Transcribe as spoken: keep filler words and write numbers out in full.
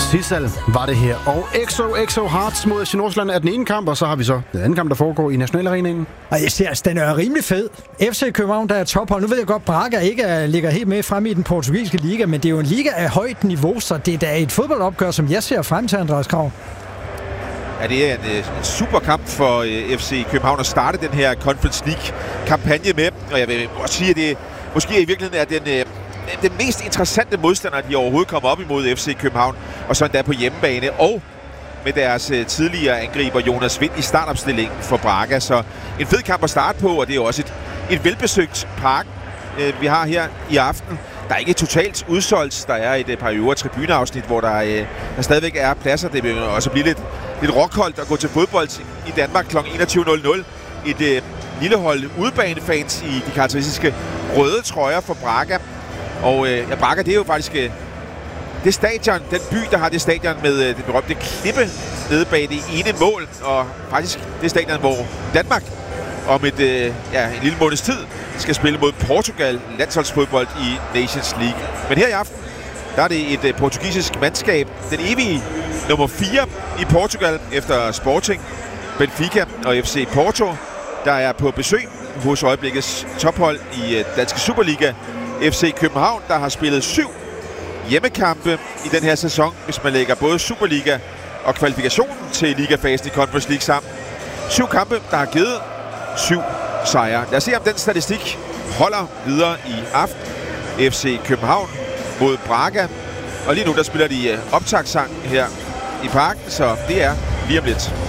Sissal var det her. Og X O X O Hearts mod F C Nordsjælland er den ene kamp, og så har vi så den anden kamp, der foregår i Nationalarenaen. Og jeg ser, den er rimelig fed. F C København, der er tophold. Nu ved jeg godt, Braga ikke er, ligger helt med frem i den portugisiske liga, men det er jo en liga af højt niveau, så det er da et fodboldopgør, som jeg ser frem til, Andreas Krav. Ja, det er en, en super kamp for uh, F C København at starte den her Conference League-kampagne med. Og jeg vil også sige, at det måske i virkeligheden er den, uh, den mest interessante modstander, de overhovedet kommer op imod F C København. Og så endda på hjemmebane. Og med deres uh, tidligere angriber Jonas Vind i startopstillingen for Braga. Så en fed kamp at starte på, og det er også et, et velbesøgt park, uh, vi har her i aften. Der er ikke totalt udsolgt. Der er et par øvre tribuneafsnit, hvor der, øh, der stadigvæk er pladser. Det vil også blive lidt, lidt rockholdt at gå til fodbold i Danmark kl. enogtyve nul nul. Et øh, lille hold udebanefans i de karakteristiske røde trøjer for Braga. Og øh, ja, Braga, det er jo faktisk øh, det stadion, den by, der har det stadion med øh, den berømte klippe nede bag det ene mål. Og faktisk det stadion, hvor Danmark om et, øh, ja, en lille måneds tid skal spille mod Portugal landsholdsfodbold i Nations League. Men her i aften, der er det et uh, portugisisk mandskab, den evige nummer fire i Portugal efter Sporting, Benfica og F C Porto, der er på besøg hos øjeblikkets tophold i uh, Danske Superliga, F C København, der har spillet syv hjemmekampe i den her sæson, hvis man lægger både Superliga og kvalifikationen til ligafasen i Conference League sammen. Syv kampe, der har givet syv sejre. Lad os se, om den statistik holder videre i aften. F C København mod Braga. Og lige nu, der spiller de optagssang her i parken, så det er lige om lidt.